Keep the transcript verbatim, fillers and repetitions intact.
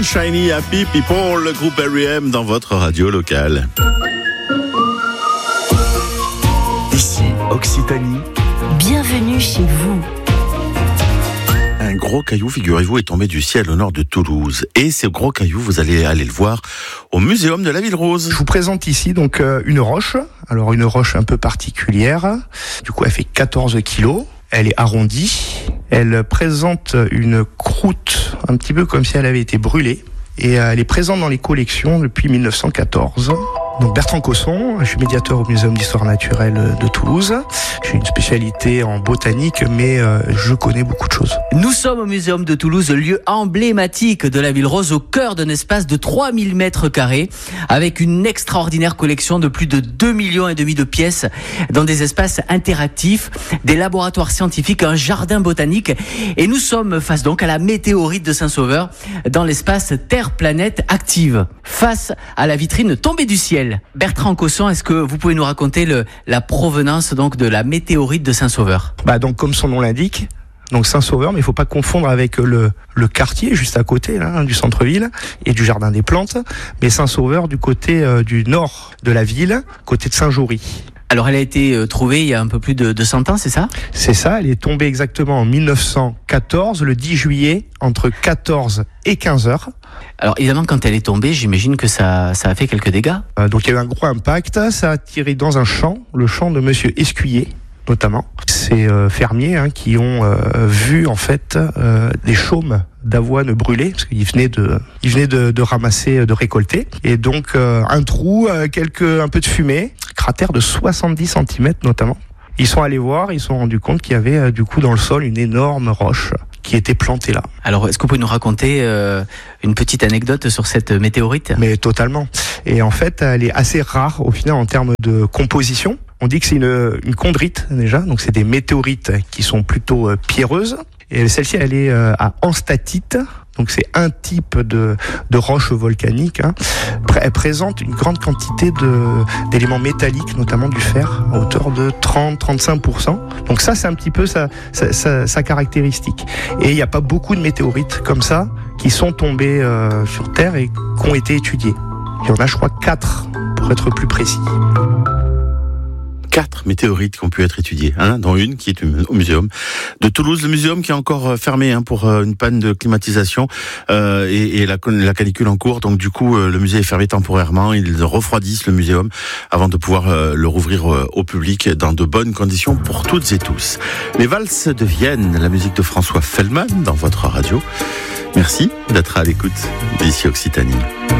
Shiny Happy People, le groupe R E M dans votre radio locale. Ici, Occitanie. Bienvenue chez vous. Un gros caillou, figurez-vous, est tombé du ciel au nord de Toulouse. Et ce gros caillou, vous allez aller le voir au Muséum de la Ville Rose. Je vous présente ici donc euh, une roche. Alors une roche un peu particulière. Du coup, elle fait quatorze kilos. Elle est arrondie. Elle présente une croûte, un petit peu comme si elle avait été brûlée. Et elle est présente dans les collections depuis mille neuf cent quatorze. Donc Bertrand Cosson, je suis médiateur au Muséum d'Histoire Naturelle de Toulouse. J'ai une spécialité en botanique, mais euh, je connais beaucoup de choses. Nous sommes au Muséum de Toulouse, lieu emblématique de la Ville Rose, au cœur d'un espace de trois mille mètres carrés, avec une extraordinaire collection de plus de deux millions et demi de pièces dans des espaces interactifs, des laboratoires scientifiques, un jardin botanique. Et nous sommes face donc à la météorite de Saint-Sauveur, dans l'espace Terre-Planète Active, face à la vitrine tombée du ciel. Bertrand Cosson, est-ce que vous pouvez nous raconter le, la provenance donc de la météorite de Saint-Sauveur ? Bah donc comme son nom l'indique, donc Saint-Sauveur, mais il faut pas confondre avec le, le quartier juste à côté là, du centre-ville et du jardin des plantes, mais Saint-Sauveur du côté euh, du nord de la ville, côté de Saint-Jory. Alors elle a été trouvée il y a un peu plus de, de cent ans, c'est ça ? C'est ça, elle est tombée exactement en mille neuf cent quatorze, le dix juillet, entre quatorze et quinze heures. Alors évidemment, quand elle est tombée, j'imagine que ça, ça a fait quelques dégâts. Euh, donc il y a eu un gros impact, ça a tiré dans un champ, le champ de Monsieur Escuyer, notamment. Ces euh, fermiers hein, qui ont euh, vu en fait euh, des chaumes d'avoine brûlées, parce qu'ils venaient de, ils venaient de, de ramasser, de récolter, et donc euh, un trou, euh, quelques, un peu de fumée, cratère de soixante-dix centimètres notamment. Ils sont allés voir, ils se sont rendus compte qu'il y avait euh, du coup dans le sol une énorme roche qui était plantée là. Alors est-ce que vous pouvez nous raconter euh, une petite anecdote sur cette météorite ? Mais totalement. Et en fait, elle est assez rare au final en termes de composition. On dit que c'est une, une chondrite déjà, donc c'est des météorites qui sont plutôt euh, pierreuses. Et celle-ci, elle est euh, à enstatite, donc c'est un type de, de roche volcanique. Hein. Elle présente une grande quantité de, d'éléments métalliques, notamment du fer, à hauteur de trente à trente-cinq pour cent. Donc ça, c'est un petit peu sa, sa, sa, sa caractéristique. Et il n'y a pas beaucoup de météorites comme ça qui sont tombées euh, sur Terre et qui ont été étudiées. Il y en a, je crois, quatre, pour être plus précis. Quatre météorites qui ont pu être étudiées, hein, dont une qui est au Muséum de Toulouse. Le Muséum qui est encore fermé hein, pour une panne de climatisation euh, et, et la, la canicule en cours. Donc du coup, le musée est fermé temporairement. Ils refroidissent le Muséum avant de pouvoir euh, le rouvrir euh, au public dans de bonnes conditions pour toutes et tous. Les valses de Vienne, la musique de François Fellman dans votre radio. Merci d'être à l'écoute d'ici Occitanie.